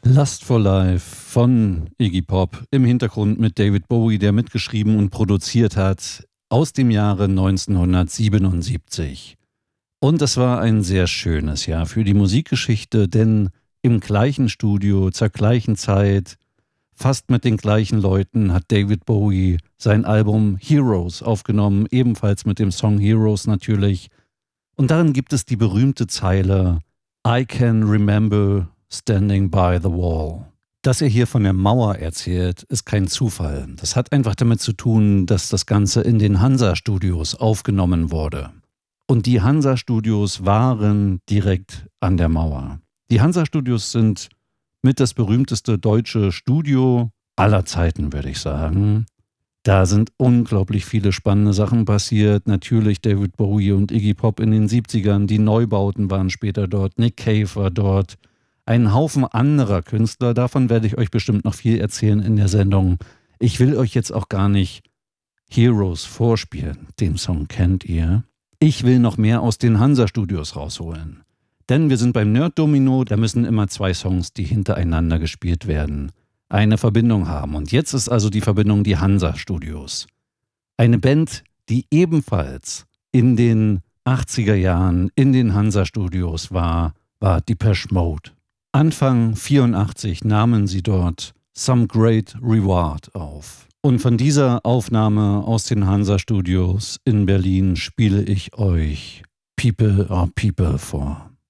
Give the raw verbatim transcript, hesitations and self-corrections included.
Lust for Life von Iggy Pop im Hintergrund mit David Bowie, der mitgeschrieben und produziert hat, aus dem Jahre neunzehnhundertsiebenundsiebzig. Und es war ein sehr schönes Jahr für die Musikgeschichte, denn im gleichen Studio, zur gleichen Zeit, fast mit den gleichen Leuten hat David Bowie sein Album Heroes aufgenommen, ebenfalls mit dem Song Heroes natürlich. Und darin gibt es die berühmte Zeile I can remember standing by the wall. Dass er hier von der Mauer erzählt, ist kein Zufall. Das hat einfach damit zu tun, dass das Ganze in den Hansa-Studios aufgenommen wurde. Und die Hansa-Studios waren direkt an der Mauer. Die Hansa-Studios sind mit das berühmteste deutsche Studio aller Zeiten, würde ich sagen. Da sind unglaublich viele spannende Sachen passiert. Natürlich David Bowie und Iggy Pop in den siebzigern. Die Neubauten waren später dort. Nick Cave war dort. Ein Haufen anderer Künstler. Davon werde ich euch bestimmt noch viel erzählen in der Sendung. Ich will euch jetzt auch gar nicht Heroes vorspielen. Den Song kennt ihr. Ich will noch mehr aus den Hansa-Studios rausholen. Denn wir sind beim Nerd-Domino. Da müssen immer zwei Songs, die hintereinander gespielt werden, eine Verbindung haben. Und jetzt ist also die Verbindung die Hansa-Studios. Eine Band, die ebenfalls in den achtziger Jahren in den Hansa-Studios war, war Depeche Mode. Anfang vierundachtzig nahmen sie dort Some Great Reward auf. Und von dieser Aufnahme aus den Hansa-Studios in Berlin spiele ich euch People Are People vor.